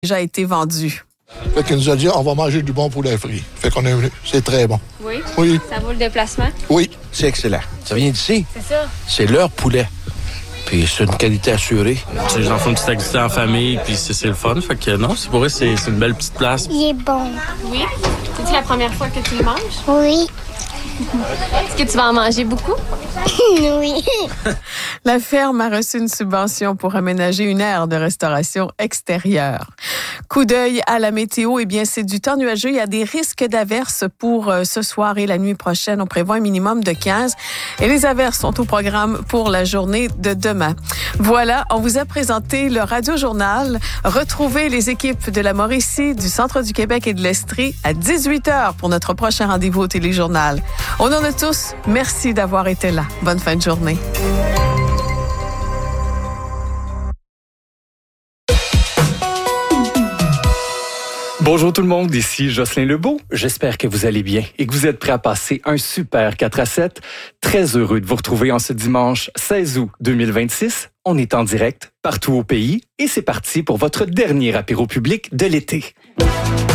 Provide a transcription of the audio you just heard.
déjà été vendu. Fait qu'il nous a dit, on va manger du bon poulet frit. Fait qu'on est venu. C'est très bon. Oui? Oui. Ça vaut le déplacement? Oui. C'est excellent. Ça vient d'ici. C'est ça. C'est leur poulet. Puis c'est une qualité assurée. Les gens font une petite activité en famille, puis c'est le fun. Fait que non, c'est pour eux, c'est une belle petite place. Il est bon. Oui? C'est-tu la première fois que tu le manges? Oui. Est-ce que tu vas en manger beaucoup? Oui. La ferme a reçu une subvention pour aménager une aire de restauration extérieure. Coup d'œil à la météo, eh bien, c'est du temps nuageux. Il y a des risques d'averses pour ce soir et la nuit prochaine. On prévoit un minimum de 15. Et les averses sont au programme pour la journée de demain. Voilà, on vous a présenté le Radio Journal. Retrouvez les équipes de la Mauricie, du Centre du Québec et de l'Estrie à 18h pour notre prochain rendez-vous au Téléjournal. Au nom de tous, merci d'avoir été là. Bonne fin de journée. Bonjour tout le monde, ici Jocelyn Lebeau. J'espère que vous allez bien et que vous êtes prêts à passer un super 4-7. Très heureux de vous retrouver en ce dimanche 16 août 2026. On est en direct partout au pays et c'est parti pour votre dernier apéro public de l'été.